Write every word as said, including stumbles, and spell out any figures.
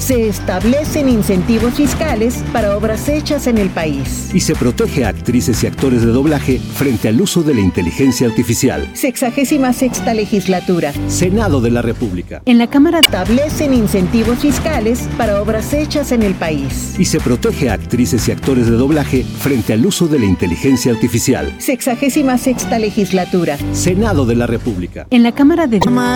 Se establecen incentivos fiscales para obras hechas en el país. Y se protege a actrices y actores de doblaje frente al uso de la inteligencia artificial. Sexagésima sexta legislatura. Senado de la República. En la Cámara establecen incentivos fiscales para obras hechas en el país. Y se protege a actrices y actores de doblaje frente al uso de la inteligencia artificial. Sexagésima sexta legislatura. Senado de la República. En la Cámara de